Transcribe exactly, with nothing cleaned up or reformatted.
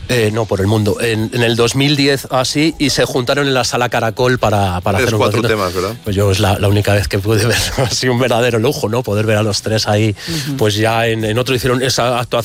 Eh, no, por el mundo. En, en el dos mil diez así, y se juntaron en la Sala Caracol para, para hacer un cuatro concierto. temas, ¿verdad? Pues yo es la, la única vez que pude ver, ha sido un verdadero lujo, ¿no? Poder ver a los tres ahí, uh-huh. pues ya en, en otro hicieron esa actuación